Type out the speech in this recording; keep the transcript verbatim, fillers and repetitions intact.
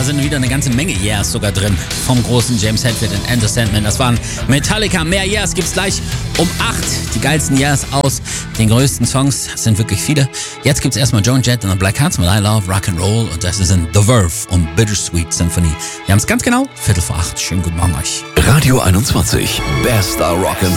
sind wieder eine ganze Menge Yeahs sogar drin. Vom großen James Hetfield und Enter Sandman. Das waren Metallica. Mehr Yeahs gibt's gleich um acht. Die geilsten Yeahs aus den größten Songs. Das sind wirklich viele. Jetzt gibt's erstmal Joan Jett und the Black Hearts mit I Love Rock'n'Roll. Und das ist in The Verve und Bittersweet Symphony. Wir haben es ganz genau. Viertel vor acht. Schönen guten Morgen euch. Radio einundzwanzig. Bester Rock'n'Roll.